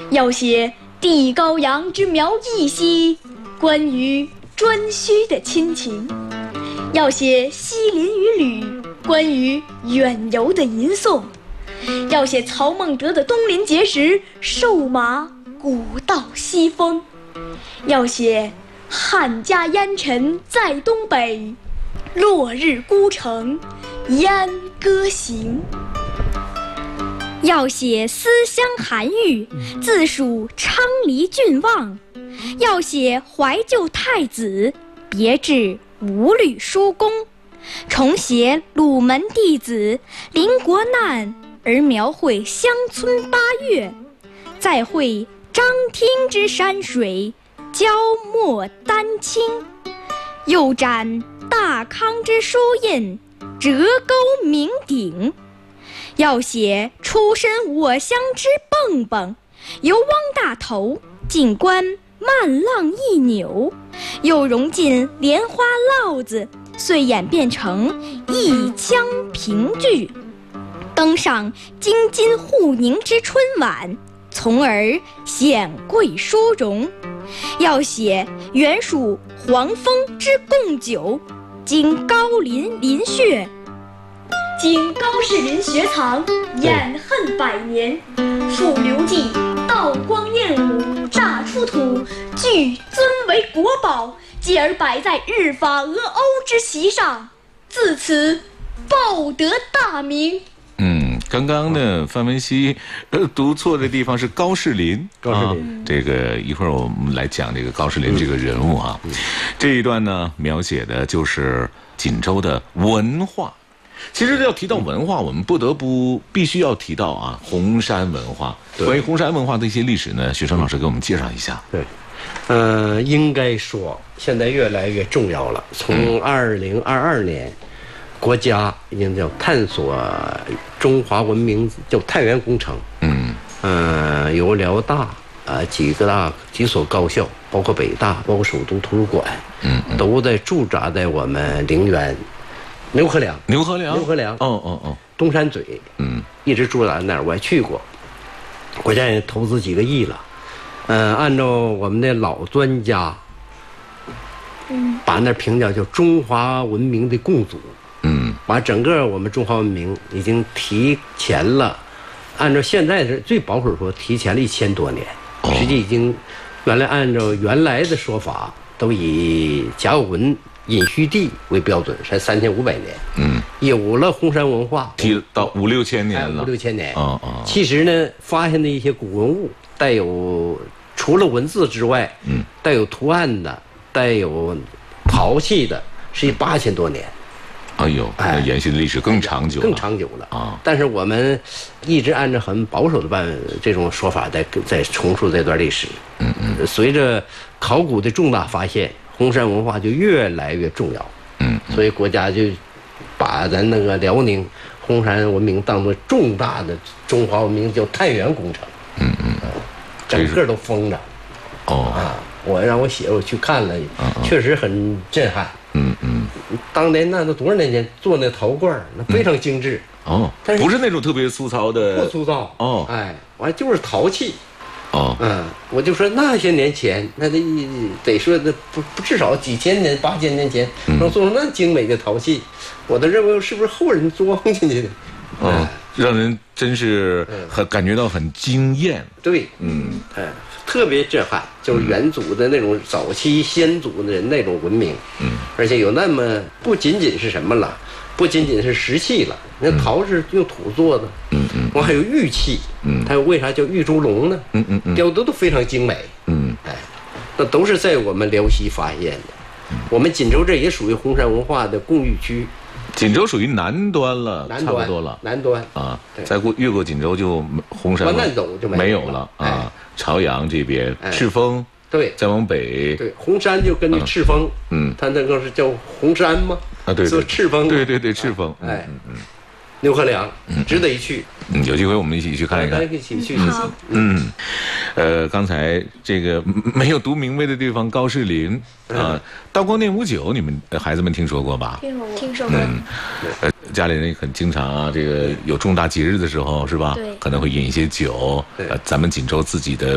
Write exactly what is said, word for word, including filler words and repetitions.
要写地高阳之苗裔兮，关于颛顼的亲情；要写西林与吕，关于远游的吟诵；要写曹孟德的东临碣石，瘦马古道西风；要写汉家烟尘在东北，落日孤城燕歌行；要写思乡韩愈，自属昌黎郡望；要写怀旧太子，别致五吕叔公；重写鲁门弟子，临国难而描绘乡村八月；再绘张听之山水，焦墨丹青；又展大康之书印，折钩鸣鼎；要写出身我乡之蹦蹦，由汪大头进关慢浪一扭，又融进莲花烙子，遂演变成一腔评剧，登上京津沪宁之春晚，从而显贵殊荣；要写原属黄蜂之贡酒，经高林林穴，经高士林学藏，掩恨百年，复留记道光艳武，乍出土，俱尊为国宝，继而摆在日法俄欧之席上，自此报得大名。 嗯，刚刚呢，范文熙呃读错的地方是高士林， 高士林、 啊，这个一会儿我们来讲这个高士林这个人物啊。嗯、这一段呢，描写的就是锦州的文化。其实要提到文化，我们不得不必须要提到啊，红山文化。关于红山文化的一些历史呢，许成老师给我们介绍一下。 对，呃，应该说现在越来越重要了。从二零二二年。嗯国家已经叫探索中华文明，叫太原工程。嗯，呃，有辽大啊几个大几所高校，包括北大，包括首都图书馆，嗯，都在驻扎在我们陵园、牛河梁、 牛河梁、 牛河梁， 哦哦哦， 东山嘴，嗯，一直驻扎那儿，我还去过。国家也投资几个亿了，嗯、呃，按照我们的老专家，嗯，把那评价叫中华文明的共祖。嗯，把整个我们中华文明已经提前了，按照现在是最保守说提前了一千多年，哦、实际已经原来按照原来的说法，都以甲骨文殷墟地为标准，才三千五百年。嗯，有了红山文化， 提到五六千年了， 五六千年。 啊啊！ 其实呢，发现的一些古文物，带有除了文字之外，嗯，带有图案的，带有陶器的，是八千多年。 哎呦，那延续的历史更长久了， 更长久了啊！但是我们一直按照很保守的办这种说法在在重述这段历史。嗯嗯。随着考古的重大发现，红山文化就越来越重要。嗯。所以国家就把咱那个辽宁红山文明当作重大的中华文明，叫太原工程。嗯嗯。整个都封着。哦。啊！我让我写，我去看了，确实很震撼。嗯嗯，当年那都多少年前做那陶罐，那非常精致。 嗯、哦，但是不是那种特别粗糙的？ 不粗糙。 哦， 哎，完就是陶器。 哦， 嗯，我就说那些年前，那得得说那不不至少几千年、八千年前能做出那精美的陶器，我都认为是不是后人装进去的？ 哦，哎、让人真是很感觉到很惊艳。 对，嗯，哎。特别震撼，就是元祖的那种早期先祖的人那种文明，嗯，而且有那么不仅仅是什么了，不仅仅是石器了，那陶是用土做的，嗯嗯，完还有玉器，嗯，它为啥叫玉猪龙呢？嗯嗯嗯，雕的都非常精美，嗯，哎，那都是在我们辽西发现的，我们锦州这也属于红山文化的供域区。 锦州属于南端了， 南端差不多了。 南端啊，再过越过锦州就红山往南走就没有了啊。哎、朝阳这边，哎、赤峰对， 再往北对，红山就跟着赤峰，嗯，它那个是叫红山吗？ 啊，对， 是赤峰， 对对对，赤峰， 哎，嗯嗯，牛河梁，值得一去。 嗯，有机会我们一起去看一看。 一起去。 嗯，呃，刚才这个没有读明白的地方，高士林啊，道光念五九，你们孩子们听说过吧？ 听说过，听说过。 嗯，呃，家里人很经常啊，这个有重大节日的时候，是吧？ 对， 可能会饮一些酒。呃，咱们锦州自己的